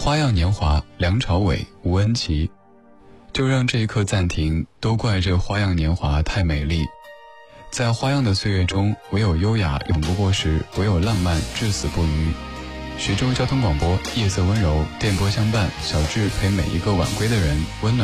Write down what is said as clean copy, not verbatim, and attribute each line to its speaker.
Speaker 1: 花样年华，梁朝伟、吴恩琪。就让这一刻暂停，都怪这花样年华太美丽。在花样的岁月中，唯有优雅永不过时，唯有浪漫至死不渝。徐州交通广播，夜色温柔，电波相伴，小智陪每一个晚归的人温暖